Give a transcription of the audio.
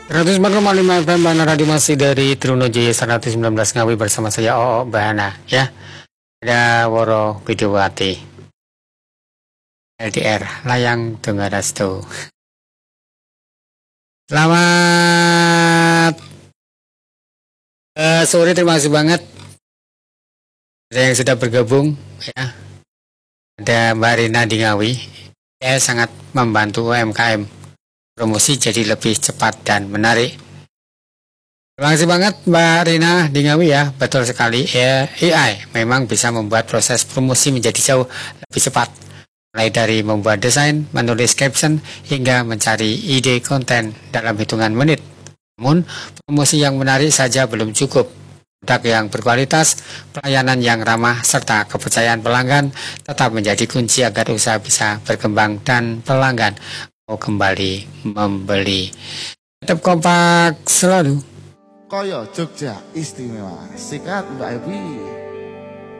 104,5 FM Bahana Radio masih dari Trunojoyo 119 Ngawi bersama saya Oo Bahana ya. Ada Woro Widowati LDR Layang Tungarastu. Selamat sore, terima kasih banget yang sudah bergabung ya. Ada Mbak Rina di Ngawi. Saya sangat membantu UMKM promosi jadi lebih cepat dan menarik. Terima kasih banget Mbak Rina di Ngawi ya. Betul sekali ya, AI memang bisa membuat proses promosi menjadi jauh lebih cepat. Mulai dari membuat desain, menulis caption, hingga mencari ide konten dalam hitungan menit. Namun, promosi yang menarik saja belum cukup. Produk yang berkualitas, pelayanan yang ramah, serta kepercayaan pelanggan tetap menjadi kunci agar usaha bisa berkembang dan pelanggan mau kembali membeli. Tetap kompak selalu. Koyo Jogja istimewa. Sikat Mbak Evi.